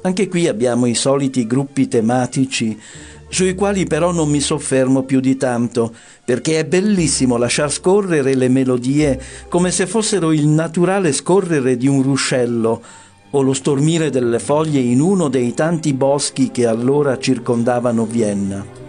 Anche qui abbiamo i soliti gruppi tematici, sui quali però non mi soffermo più di tanto, perché è bellissimo lasciar scorrere le melodie come se fossero il naturale scorrere di un ruscello o lo stormire delle foglie in uno dei tanti boschi che allora circondavano Vienna.